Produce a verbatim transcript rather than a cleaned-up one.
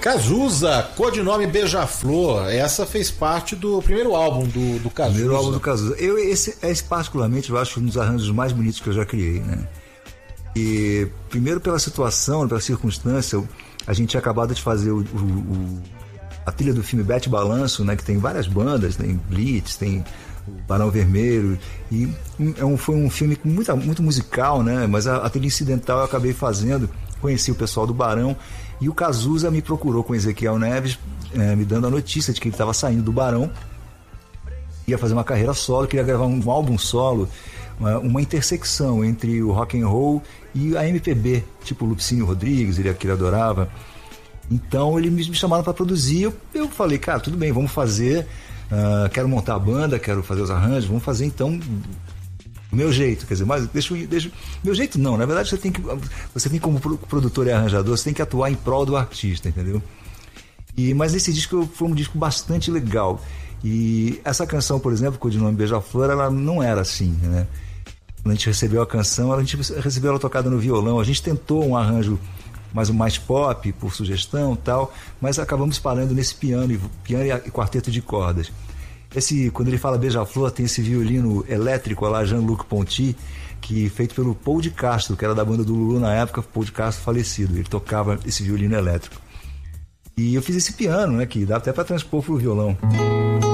Cazuza, codinome Beija-Flor, essa fez parte do primeiro álbum do, do Cazuza. Primeiro álbum do Cazuza. Eu, esse, esse particularmente, eu acho um dos arranjos mais bonitos que eu já criei, né? E primeiro pela situação, pela circunstância, a gente tinha acabado de fazer o, o, o, a trilha do filme Bete Balanço, né? Que tem várias bandas, tem Blitz, tem o Barão Vermelho, e é um, foi um filme muito, muito musical, né? Mas a, a trilha incidental eu acabei fazendo, conheci o pessoal do Barão, e o Cazuza me procurou com o Ezequiel Neves, é, me dando a notícia de que ele estava saindo do Barão, ia fazer uma carreira solo, queria gravar um, um álbum solo, uma, uma intersecção entre o rock and roll e a M P B, tipo Lupicínio Rodrigues, ele, que ele adorava. Então ele me, me chamaram para produzir, eu, eu falei, cara, tudo bem, vamos fazer, uh, quero montar a banda, quero fazer os arranjos, vamos fazer então do meu jeito, quer dizer, mas deixa, deixa meu jeito não, na verdade você tem que, você tem como produtor e arranjador, você tem que atuar em prol do artista, entendeu? E, mas esse disco foi um disco bastante legal, e essa canção, por exemplo, com o nome Beija-Flor, ela não era assim, né? Quando a gente recebeu a canção, a gente recebeu ela tocada no violão, a gente tentou um arranjo mais, mais pop, por sugestão e tal, mas acabamos parando nesse piano, piano e quarteto de cordas. Esse, quando ele fala Beija-Flor, tem esse violino elétrico lá, Jean-Luc Ponty, que feito pelo Paul de Castro, que era da banda do Lulu na época, Paul de Castro falecido, ele tocava esse violino elétrico. E eu fiz esse piano, né, que dá até para transpor pro violão.